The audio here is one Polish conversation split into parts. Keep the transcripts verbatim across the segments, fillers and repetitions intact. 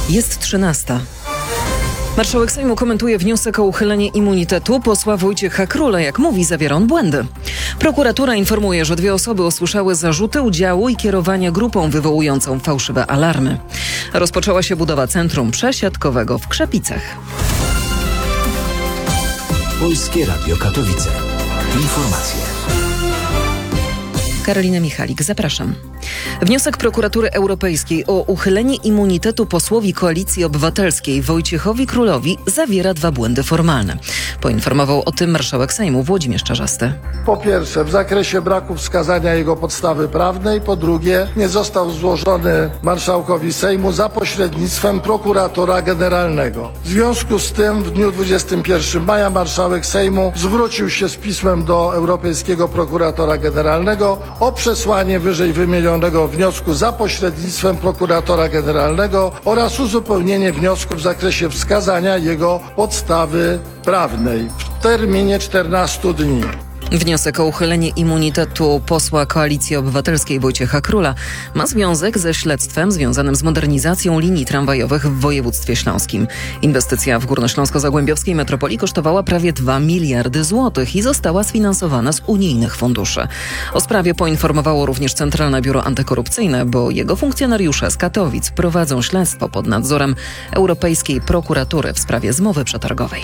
Jest trzynasta. Marszałek Sejmu komentuje wniosek o uchylenie immunitetu posła Wojciecha Króla. Jak mówi, zawiera on błędy. Prokuratura informuje, że dwie osoby usłyszały zarzuty udziału i kierowania grupą wywołującą fałszywe alarmy. Rozpoczęła się budowa centrum przesiadkowego w Krzepicach. Polskie Radio Katowice. Informacje. Karolina Michalik, zapraszam. Wniosek Prokuratury Europejskiej o uchylenie immunitetu posłowi Koalicji Obywatelskiej Wojciechowi Królowi zawiera dwa błędy formalne. Poinformował o tym marszałek Sejmu Włodzimierz Czarzasty. Po pierwsze, w zakresie braku wskazania jego podstawy prawnej. Po drugie, nie został złożony marszałkowi Sejmu za pośrednictwem prokuratora generalnego. W związku z tym w dniu dwudziestego pierwszego maja marszałek Sejmu zwrócił się z pismem do europejskiego prokuratora generalnego o przesłanie wyżej wymienionego wniosku za pośrednictwem prokuratora generalnego oraz uzupełnienie wniosku w zakresie wskazania jego podstawy prawnej w terminie czternastu dni. Wniosek o uchylenie immunitetu posła Koalicji Obywatelskiej Wojciecha Króla ma związek ze śledztwem związanym z modernizacją linii tramwajowych w województwie śląskim. Inwestycja w górnośląsko-zagłębiowskiej metropolii kosztowała prawie dwa miliardy złotych i została sfinansowana z unijnych funduszy. O sprawie poinformowało również Centralne Biuro Antykorupcyjne, bo jego funkcjonariusze z Katowic prowadzą śledztwo pod nadzorem Europejskiej Prokuratury w sprawie zmowy przetargowej.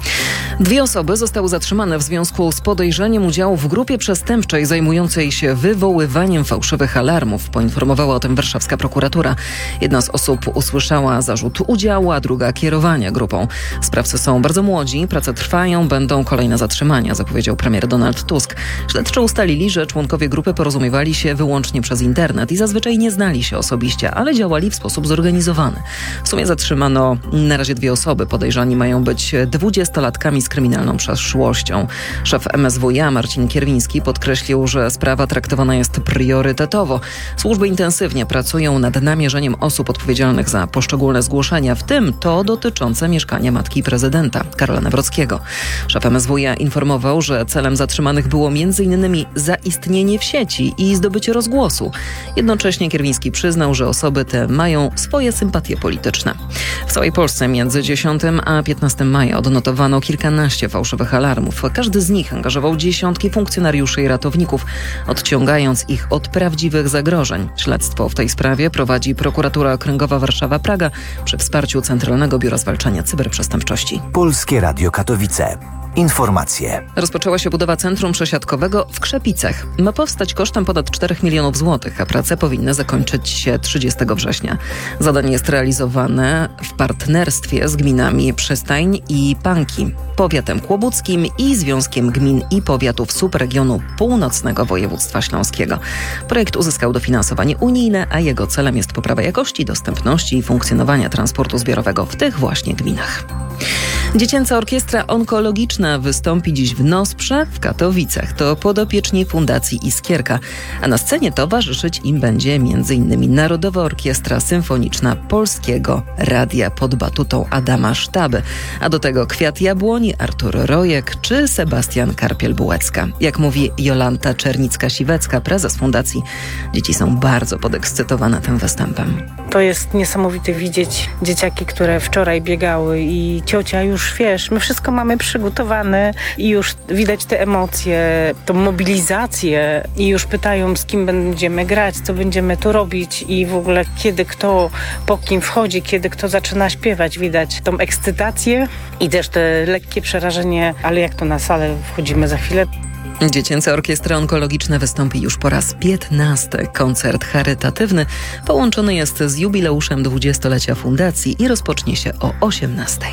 Dwie osoby zostały zatrzymane w związku z podejrzeniem udziału w grupie przestępczej zajmującej się wywoływaniem fałszywych alarmów. Poinformowała o tym warszawska prokuratura. Jedna z osób usłyszała zarzut udziału, a druga kierowania grupą. Sprawcy są bardzo młodzi, prace trwają, będą kolejne zatrzymania, zapowiedział premier Donald Tusk. Śledczy ustalili, że członkowie grupy porozumiewali się wyłącznie przez internet i zazwyczaj nie znali się osobiście, ale działali w sposób zorganizowany. W sumie zatrzymano na razie dwie osoby. Podejrzani mają być dwudziestolatkami z kryminalną przeszłością. Szef M S W iA Marcin Kierwiński podkreślił, że sprawa traktowana jest priorytetowo. Służby intensywnie pracują nad namierzeniem osób odpowiedzialnych za poszczególne zgłoszenia, w tym to dotyczące mieszkania matki prezydenta Karola Nawrockiego. Szef M S W iA informował, że celem zatrzymanych było między innymi zaistnienie w sieci i zdobycie rozgłosu. Jednocześnie Kierwiński przyznał, że osoby te mają swoje sympatie polityczne. W całej Polsce między dziesiątego a piętnastego maja odnotowano kilkanaście fałszywych alarmów. Każdy z nich angażował dziesiątki funkcjonariuszy i ratowników, odciągając ich od prawdziwych zagrożeń. Śledztwo w tej sprawie prowadzi Prokuratura Okręgowa Warszawa-Praga przy wsparciu Centralnego Biura Zwalczania Cyberprzestępczości. Polskie Radio Katowice. Informacje. Rozpoczęła się budowa centrum przesiadkowego w Krzepicach. Ma powstać kosztem ponad czterech milionów złotych, a prace powinny zakończyć się trzydziestego września. Zadanie jest realizowane w partnerstwie z gminami Przystań i Panki, powiatem kłobuckim i Związkiem Gmin i Powiatów Subregionu Północnego Województwa Śląskiego. Projekt uzyskał dofinansowanie unijne, a jego celem jest poprawa jakości, dostępności i funkcjonowania transportu zbiorowego w tych właśnie gminach. Dziecięca Orkiestra Onkologiczna wystąpi dziś w Nosprze w Katowicach. To podopieczni Fundacji Iskierka, a na scenie towarzyszyć im będzie m.in. Narodowa Orkiestra Symfoniczna Polskiego Radia pod batutą Adama Sztaby, a do tego Kwiat Jabłoni, Artur Rojek czy Sebastian Karpiel-Bułecka. Jak mówi Jolanta Czernicka-Siwecka, prezes fundacji, dzieci są bardzo podekscytowane tym występem. To jest niesamowite widzieć dzieciaki, które wczoraj biegały i ciocia już wiesz, my wszystko mamy przygotowane i już widać te emocje, tą mobilizację i już pytają, z kim będziemy grać, co będziemy tu robić i w ogóle kiedy kto po kim wchodzi, kiedy kto zaczyna śpiewać, widać tą ekscytację i też te lekkie przerażenie, ale jak to na salę wchodzimy za chwilę. Dziecięca Orkiestra Onkologiczna wystąpi już po raz piętnasty. Koncert charytatywny połączony jest z jubileuszem dwudziestolecia fundacji i rozpocznie się o osiemnastej.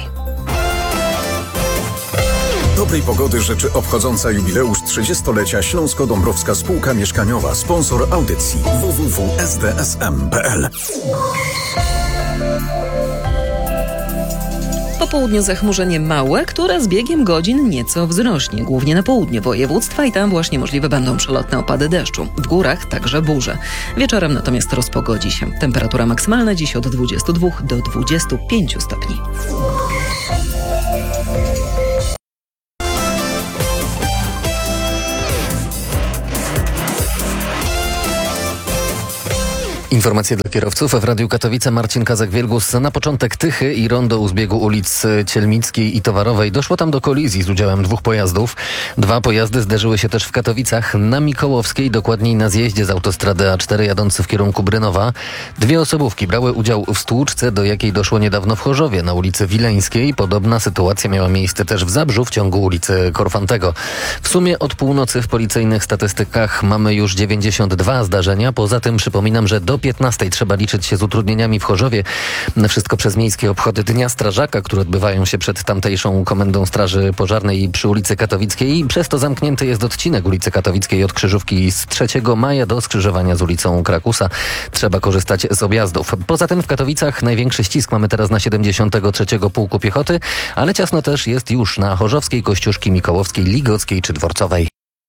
Dobrej pogody życzy obchodząca jubileusz trzydziestolecia Śląsko-Dąbrowska Spółka Mieszkaniowa, sponsor audycji w w w kropka s d s m kropka p l. Po południu zachmurzenie małe, które z biegiem godzin nieco wzrośnie, głównie na południu województwa i tam właśnie możliwe będą przelotne opady deszczu. W górach także burze. Wieczorem natomiast rozpogodzi się. Temperatura maksymalna dziś od dwudziestu dwóch do dwudziestu pięciu stopni. Informacje dla kierowców. W Radiu Katowice Marcin Kazak-Wielgus. Na początek Tychy i rondo u zbiegu ulic Cielmickiej i Towarowej. Doszło tam do kolizji z udziałem dwóch pojazdów. Dwa pojazdy zderzyły się też w Katowicach na Mikołowskiej, dokładniej na zjeździe z autostrady A cztery jadący w kierunku Brynowa. Dwie osobówki brały udział w stłuczce, do jakiej doszło niedawno w Chorzowie na ulicy Wileńskiej. Podobna sytuacja miała miejsce też w Zabrzu w ciągu ulicy Korfantego. W sumie od północy w policyjnych statystykach mamy już dziewięćdziesiąt dwa zdarzenia. Poza tym przypominam, że do piętnastej trzeba liczyć się z utrudnieniami w Chorzowie. Wszystko przez miejskie obchody Dnia Strażaka, które odbywają się przed tamtejszą Komendą Straży Pożarnej przy ulicy Katowickiej. Przez to zamknięty jest odcinek ulicy Katowickiej od Krzyżówki z trzeciego maja do skrzyżowania z ulicą Krakusa. Trzeba korzystać z objazdów. Poza tym w Katowicach największy ścisk mamy teraz na siedemdziesiątym trzecim Pułku Piechoty, ale ciasno też jest już na Chorzowskiej, Kościuszki, Mikołowskiej, Ligockiej czy Dworcowej.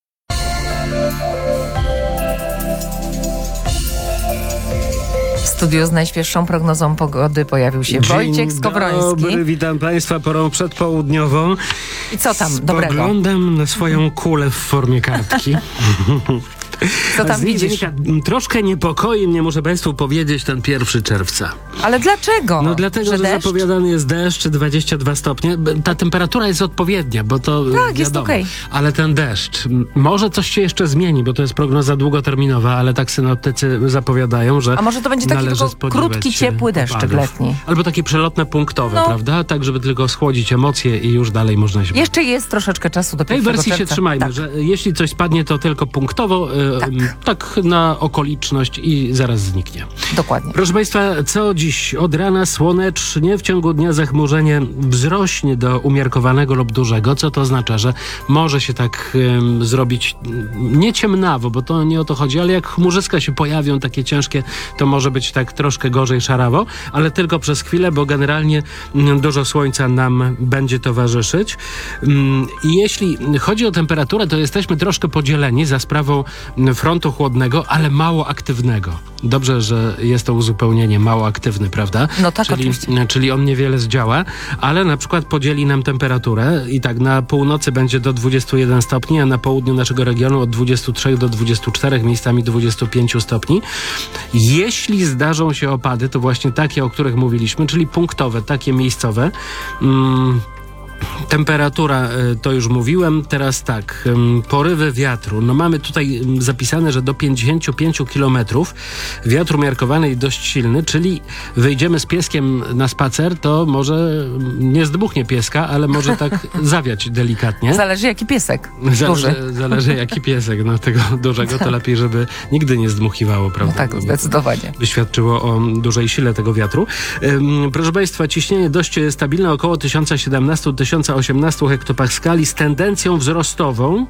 W studiu z najświeższą prognozą pogody pojawił się Wojciech Skowroński. Dobry, witam Państwa porą przedpołudniową. I co tam dobrego? Spoglądam na swoją kulę w formie kartki. Co tam widzisz? Wynika, troszkę niepokoi mnie, muszę Państwu powiedzieć, ten pierwszy czerwca. Ale dlaczego? No dlatego, że, że zapowiadany jest deszcz, dwadzieścia dwa stopnie. Ta temperatura jest odpowiednia, bo to tak, wiadomo. jest okej. Okay. Ale ten deszcz, może coś się jeszcze zmieni, bo to jest prognoza długoterminowa, ale tak synoptycy zapowiadają, że a może to będzie taki tylko krótki, ciepły deszczyk letni. Albo takie przelotne, punktowe, no. prawda? Tak, żeby tylko schłodzić emocje i już dalej można się... Jeszcze jest troszeczkę czasu do pierwszego czerwca. W tej wersji czerwca. się trzymajmy, tak. że jeśli coś spadnie, to tylko punktowo, tak. tak na okoliczność i zaraz zniknie. Dokładnie. Proszę Państwa, co dziś? Od rana słonecznie, w ciągu dnia zachmurzenie wzrośnie do umiarkowanego lub dużego, co to oznacza, że może się tak um, zrobić nie ciemnawo, bo to nie o to chodzi, ale jak chmurzyska się pojawią takie ciężkie, to może być tak troszkę gorzej szarawo, ale tylko przez chwilę, bo generalnie um, dużo słońca nam będzie towarzyszyć. Um, I jeśli chodzi o temperaturę, to jesteśmy troszkę podzieleni za sprawą frontu chłodnego, ale mało aktywnego. Dobrze, że jest to uzupełnienie mało aktywny, prawda? No tak, czyli, oczywiście. Czyli on niewiele zdziała, ale na przykład podzieli nam temperaturę i tak na północy będzie do dwudziestu jeden stopni, a na południu naszego regionu od dwudziestu trzech do dwudziestu czterech, miejscami dwudziestu pięciu stopni. Jeśli zdarzą się opady, to właśnie takie, o których mówiliśmy, czyli punktowe, takie miejscowe. Mm, Temperatura, to już mówiłem, teraz tak, porywy wiatru. No mamy tutaj zapisane, że do pięćdziesięciu pięciu kilometrów wiatr umiarkowany i dość silny, czyli wyjdziemy z pieskiem na spacer, to może nie zdmuchnie pieska, ale może tak zawiać delikatnie. Zależy jaki piesek. Zależy, zależy jaki piesek. No tego dużego to lepiej, żeby nigdy nie zdmuchiwało, prawda? No tak, zdecydowanie. By świadczyło o dużej sile tego wiatru. Proszę Państwa, ciśnienie dość stabilne, około tysiąc siedemnaście do tysiąc osiemnaście hektopaskali z tendencją wzrostową.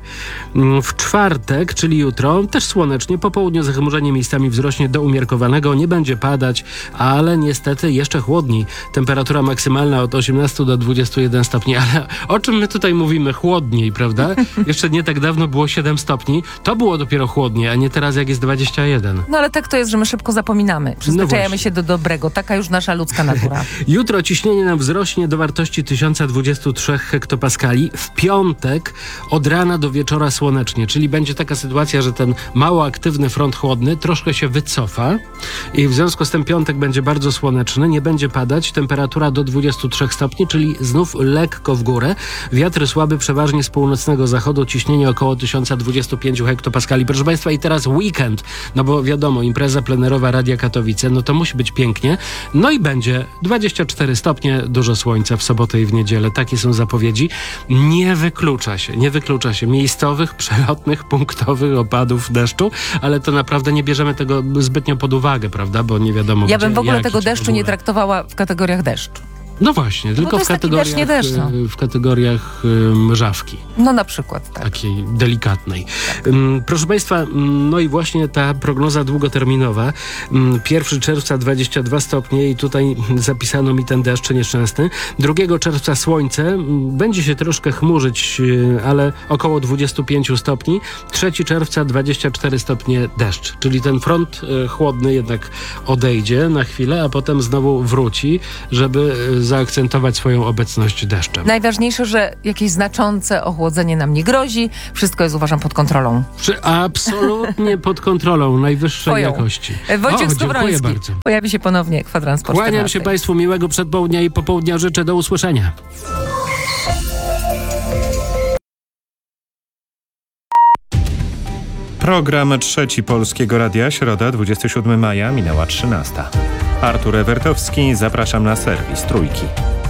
W czwartek, czyli jutro, też słonecznie, po południu zachmurzenie miejscami wzrośnie do umiarkowanego, nie będzie padać, ale niestety jeszcze chłodniej. Temperatura maksymalna od osiemnastu do dwudziestu jeden stopni, ale o czym my tutaj mówimy? Chłodniej, prawda? Jeszcze nie tak dawno było siedem stopni, to było dopiero chłodniej, a nie teraz jak jest dwadzieścia jeden. No ale tak to jest, że my szybko zapominamy. Przyzwyczajamy no się do dobrego. Taka już nasza ludzka natura. Jutro ciśnienie nam wzrośnie do wartości tysiąc dwadzieścia trzy hektopaskali. W piątek od rana do wieczora słonecznie, czyli będzie taka sytuacja, że ten mało aktywny front chłodny troszkę się wycofa i w związku z tym piątek będzie bardzo słoneczny, nie będzie padać, temperatura do dwudziestu trzech stopni, czyli znów lekko w górę. Wiatr słaby przeważnie z północnego zachodu, ciśnienie około tysiąc dwadzieścia pięć hektopaskali. Proszę Państwa, i teraz weekend, no bo wiadomo, impreza plenerowa Radia Katowice, no to musi być pięknie. No i będzie dwadzieścia cztery stopnie, dużo słońca w sobotę i w niedzielę. Takie są zapowiedzi. Nie wyklucza się, nie wyklucza się miejscowych, przelotnych, punktowych opadów deszczu, ale to naprawdę nie bierzemy tego zbytnio pod uwagę, prawda? Bo nie wiadomo, ja gdzie, bym w ogóle jaki, tego deszczu nie traktowała w kategoriach deszczu. No właśnie, no tylko w kategoriach, deszcz, nie deszcz, no. w kategoriach um, żawki. No na przykład, tak. Takiej delikatnej. Tak. Um, proszę Państwa, um, no i właśnie ta prognoza długoterminowa. Um, pierwszego czerwca dwadzieścia dwa stopnie i tutaj zapisano mi ten deszcz nieszczęsny. drugiego czerwca słońce, um, będzie się troszkę chmurzyć, um, ale około dwadzieścia pięć stopni. trzeciego czerwca dwadzieścia cztery stopnie deszcz, czyli ten front um, chłodny jednak odejdzie na chwilę, a potem znowu wróci, żeby zaakcentować swoją obecność deszczem. Najważniejsze, że jakieś znaczące ochłodzenie nam nie grozi. Wszystko jest, uważam, pod kontrolą. Przy, absolutnie pod kontrolą najwyższej Twoją. jakości. Wojciech O, Skowroński dziękuję bardzo. pojawi się ponownie kwadrans po Kłaniam czternastej. się Państwu, miłego przedpołudnia i popołudnia życzę, do usłyszenia. Program Trzeci Polskiego Radia, środa dwudziestego siódmego maja, minęła trzynasta. Artur Ewertowski, zapraszam na serwis Trójki.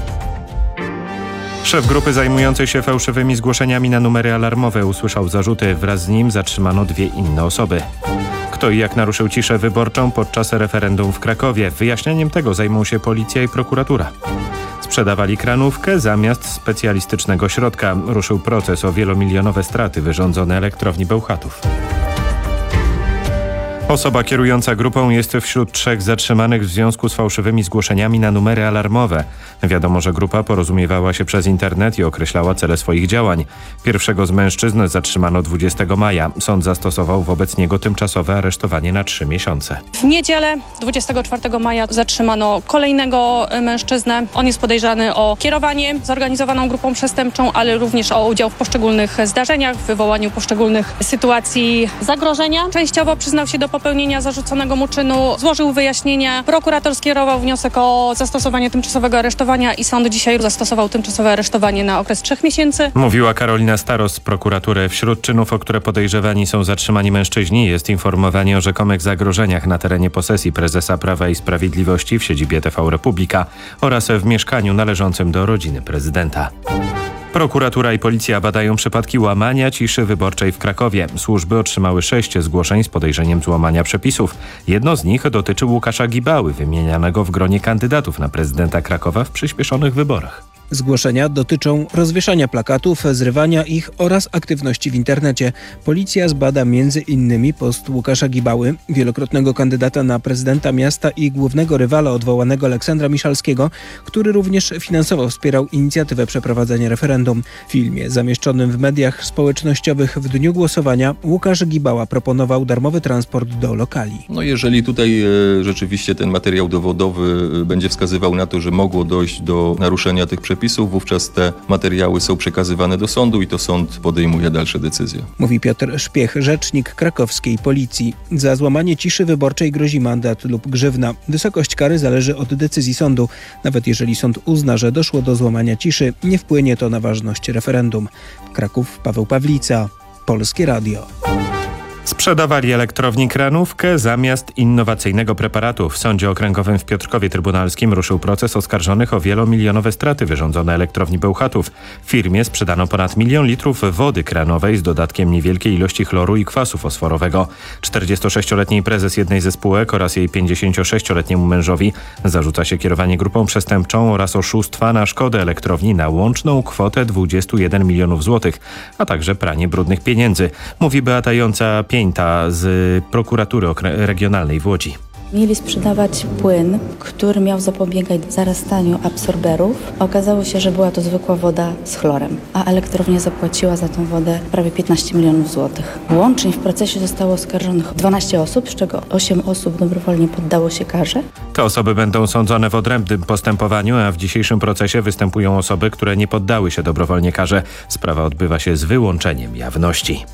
Szef grupy zajmującej się fałszywymi zgłoszeniami na numery alarmowe usłyszał zarzuty. Wraz z nim zatrzymano dwie inne osoby. Kto i jak naruszył ciszę wyborczą podczas referendum w Krakowie? Wyjaśnieniem tego zajmą się policja i prokuratura. Sprzedawali kranówkę zamiast specjalistycznego środka. Ruszył proces o wielomilionowe straty wyrządzone elektrowni Bełchatów. Osoba kierująca grupą jest wśród trzech zatrzymanych w związku z fałszywymi zgłoszeniami na numery alarmowe. Wiadomo, że grupa porozumiewała się przez internet i określała cele swoich działań. Pierwszego z mężczyzn zatrzymano dwudziestego maja. Sąd zastosował wobec niego tymczasowe aresztowanie na trzy miesiące. W niedzielę dwudziestego czwartego maja zatrzymano kolejnego mężczyznę. On jest podejrzany o kierowanie zorganizowaną grupą przestępczą, ale również o udział w poszczególnych zdarzeniach, w wywołaniu poszczególnych sytuacji zagrożenia. Częściowo przyznał się do popełnienia zarzuconego mu czynu, złożył wyjaśnienia. Prokurator skierował wniosek o zastosowanie tymczasowego aresztowania i sąd dzisiaj zastosował tymczasowe aresztowanie na okres trzech miesięcy. Mówiła Karolina Staros z prokuratury. Wśród czynów, o które podejrzewani są zatrzymani mężczyźni, jest informowanie o rzekomych zagrożeniach na terenie posesji prezesa Prawa i Sprawiedliwości w siedzibie T V Republika oraz w mieszkaniu należącym do rodziny prezydenta. Prokuratura i policja badają przypadki łamania ciszy wyborczej w Krakowie. Służby otrzymały sześć zgłoszeń z podejrzeniem złamania przepisów. Jedno z nich dotyczy Łukasza Gibały, wymienianego w gronie kandydatów na prezydenta Krakowa w przyspieszonych wyborach. Zgłoszenia dotyczą rozwieszania plakatów, zrywania ich oraz aktywności w internecie. Policja zbada między innymi post Łukasza Gibały, wielokrotnego kandydata na prezydenta miasta i głównego rywala odwołanego Aleksandra Miszalskiego, który również finansowo wspierał inicjatywę przeprowadzenia referendum. W filmie zamieszczonym w mediach społecznościowych w dniu głosowania Łukasz Gibała proponował darmowy transport do lokali. No jeżeli tutaj e, rzeczywiście ten materiał dowodowy e, będzie wskazywał na to, że mogło dojść do naruszenia tych przepisów, wówczas te materiały są przekazywane do sądu i to sąd podejmuje dalsze decyzje. Mówi Piotr Szpiech, rzecznik krakowskiej policji. Za złamanie ciszy wyborczej grozi mandat lub grzywna. Wysokość kary zależy od decyzji sądu. Nawet jeżeli sąd uzna, że doszło do złamania ciszy, nie wpłynie to na ważność referendum. Kraków, Paweł Pawlica, Polskie Radio. Sprzedawali elektrowni kranówkę zamiast innowacyjnego preparatu. W Sądzie Okręgowym w Piotrkowie Trybunalskim ruszył proces oskarżonych o wielomilionowe straty wyrządzone elektrowni Bełchatów. Firmie sprzedano ponad milion litrów wody kranowej z dodatkiem niewielkiej ilości chloru i kwasu fosforowego. czterdziestosześcioletniej prezes jednej ze spółek oraz jej pięćdziesięciosześcioletniemu mężowi zarzuca się kierowanie grupą przestępczą oraz oszustwa na szkodę elektrowni na łączną kwotę dwadzieścia jeden milionów złotych, a także pranie brudnych pieniędzy. Mówi Beata Jąca Pięta z prokuratury regionalnej w Łodzi. Mieli sprzedawać płyn, który miał zapobiegać zarastaniu absorberów. Okazało się, że była to zwykła woda z chlorem, a elektrownia zapłaciła za tą wodę prawie piętnaście milionów złotych. Łącznie w procesie zostało oskarżonych dwanaście osób, z czego osiem osób dobrowolnie poddało się karze. Te osoby będą sądzone w odrębnym postępowaniu, a w dzisiejszym procesie występują osoby, które nie poddały się dobrowolnie karze. Sprawa odbywa się z wyłączeniem jawności.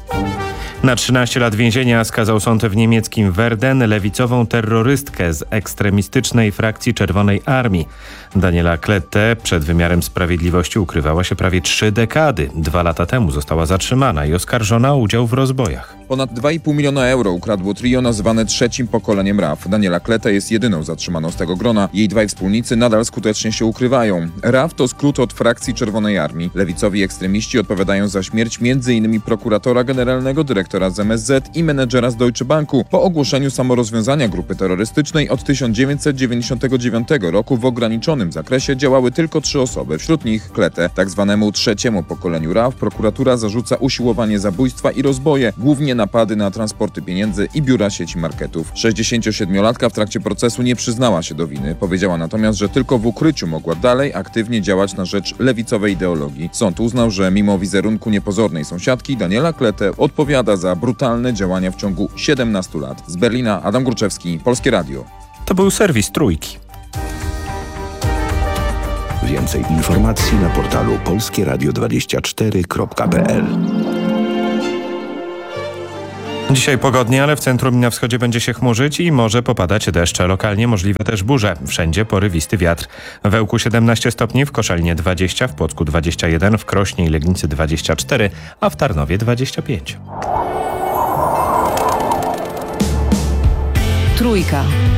Na trzynaście lat więzienia skazał sąd w niemieckim Verden lewicową terrorystkę z ekstremistycznej frakcji Czerwonej Armii. Daniela Klette przed wymiarem sprawiedliwości ukrywała się prawie trzy dekady. Dwa lata temu została zatrzymana i oskarżona o udział w rozbojach. Ponad dwa i pół miliona euro ukradło trio nazwane trzecim pokoleniem R A F. Daniela Klette jest jedyną zatrzymaną z tego grona. Jej dwaj wspólnicy nadal skutecznie się ukrywają. R A F to skrót od frakcji Czerwonej Armii. Lewicowi ekstremiści odpowiadają za śmierć między innymi prokuratora generalnego, dyrektora z M S Z i menedżera z Deutsche Banku po ogłoszeniu samorozwiązania grupy terrorystycznej od tysiąc dziewięćset dziewięćdziesiątego dziewiątego roku w ograniczonym zakresie działały tylko trzy osoby, wśród nich Klette. Tak zwanemu trzeciemu pokoleniu R A F prokuratura zarzuca usiłowanie zabójstwa i rozboje, głównie napady na transporty pieniędzy i biura sieci marketów. sześćdziesięciosiedmiolatka w trakcie procesu nie przyznała się do winy. Powiedziała natomiast, że tylko w ukryciu mogła dalej aktywnie działać na rzecz lewicowej ideologii. Sąd uznał, że mimo wizerunku niepozornej sąsiadki, Daniela Klette odpowiada za brutalne działania w ciągu siedemnastu lat. Z Berlina Adam Górczewski, Polskie Radio. To był serwis Trójki. Więcej informacji na portalu polskie radio dwadzieścia cztery kropka p l. Dzisiaj pogodnie, ale w centrum i na wschodzie będzie się chmurzyć i może popadać deszcze. Lokalnie możliwe też burze. Wszędzie porywisty wiatr. W Ełku siedemnaście stopni, w Koszalinie dwadzieścia, w Płocku dwadzieścia jeden, w Krośnie i Legnicy dwadzieścia cztery, a w Tarnowie dwadzieścia pięć. Trójka.